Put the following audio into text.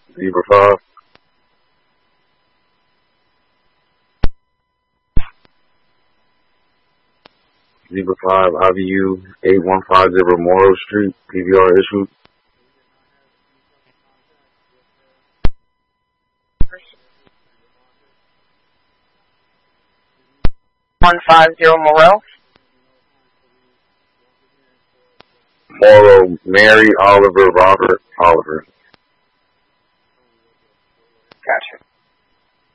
Zebra 5. Zebra 5, IBU 8150 Morrow Street, PVR issue. 150 Morrow. Morrow, Mary, Oliver, Robert, Oliver. Gotcha.